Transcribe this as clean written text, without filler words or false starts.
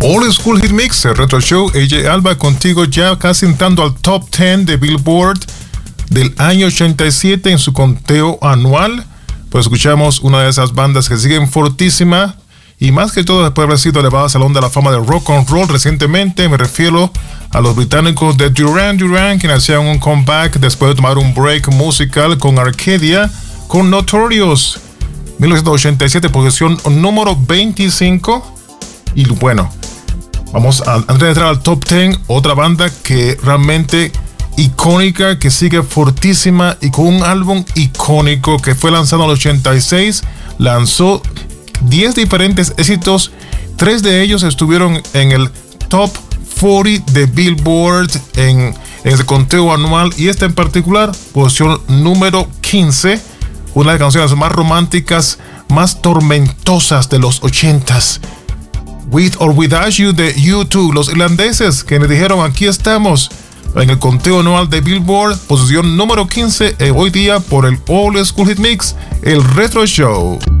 Old School Hit Mix, el Retro Show. AJ Alba contigo, ya casi entrando al top 10 de Billboard del año 87 en su conteo anual. Pues escuchamos una de esas bandas que siguen fortísima y más que todo después de haber sido elevado al Salón de la Fama del Rock and Roll recientemente. Me refiero a los británicos de Duran Duran, quienes hacían un comeback después de tomar un break musical con Arcadia, con Notorious. 1987, posición número 25. Y bueno, vamos a, antes de entrar al top 10, otra banda que realmente icónica, que sigue fortísima y con un álbum icónico que fue lanzado en el 86. Lanzó 10 diferentes éxitos, 3 de ellos estuvieron en el top 40 de Billboard en el conteo anual, y esta en particular, posición número 15, una de las canciones más románticas, más tormentosas de los 80s. With or Without You de U2, los irlandeses que nos dijeron aquí estamos en el conteo anual de Billboard, posición número 15 hoy día por el Old School Hit Mix, el Retro Show.